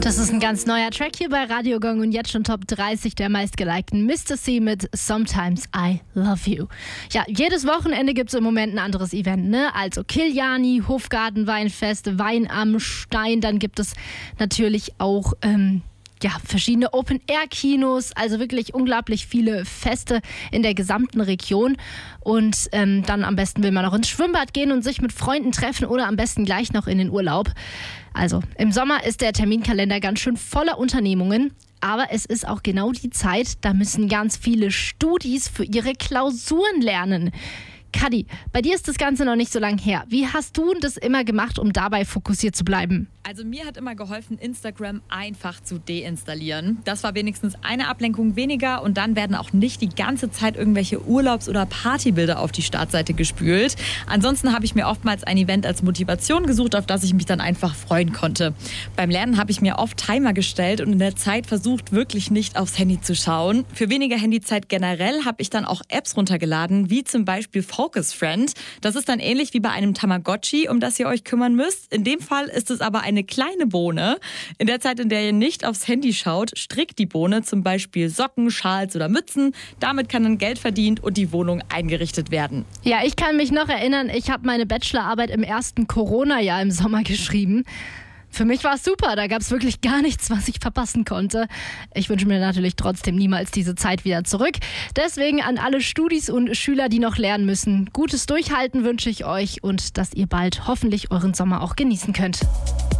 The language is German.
Das ist ein ganz neuer Track hier bei Radio Gong und jetzt schon Top 30 der meistgelikten Mr. C mit Sometimes I Love You. Ja, jedes Wochenende gibt es im Moment ein anderes Event, ne? Also Kiliani, Hofgarten Weinfest, Wein am Stein, dann gibt es natürlich auch verschiedene Open-Air-Kinos, also wirklich unglaublich viele Feste in der gesamten Region. Und dann am besten will man noch ins Schwimmbad gehen und sich mit Freunden treffen oder am besten gleich noch in den Urlaub. Also im Sommer ist der Terminkalender ganz schön voller Unternehmungen. Aber es ist auch genau die Zeit, da müssen ganz viele Studis für ihre Klausuren lernen. Kadi, bei dir ist das Ganze noch nicht so lange her. Wie hast du das immer gemacht, um dabei fokussiert zu bleiben? Also mir hat immer geholfen, Instagram einfach zu deinstallieren. Das war wenigstens eine Ablenkung weniger und dann werden auch nicht die ganze Zeit irgendwelche Urlaubs- oder Partybilder auf die Startseite gespült. Ansonsten habe ich mir oftmals ein Event als Motivation gesucht, auf das ich mich dann einfach freuen konnte. Beim Lernen habe ich mir oft Timer gestellt und in der Zeit versucht, wirklich nicht aufs Handy zu schauen. Für weniger Handyzeit generell habe ich dann auch Apps runtergeladen, wie zum Beispiel Focus Friend. Das ist dann ähnlich wie bei einem Tamagotchi, um das ihr euch kümmern müsst. In dem Fall ist es aber eine kleine Bohne. In der Zeit, in der ihr nicht aufs Handy schaut, strickt die Bohne zum Beispiel Socken, Schals oder Mützen. Damit kann dann Geld verdient und die Wohnung eingerichtet werden. Ja, ich kann mich noch erinnern, ich habe meine Bachelorarbeit im ersten Corona-Jahr im Sommer geschrieben. Für mich war es super, da gab es wirklich gar nichts, was ich verpassen konnte. Ich wünsche mir natürlich trotzdem niemals diese Zeit wieder zurück. Deswegen an alle Studis und Schüler, die noch lernen müssen, gutes Durchhalten wünsche ich euch und dass ihr bald hoffentlich euren Sommer auch genießen könnt.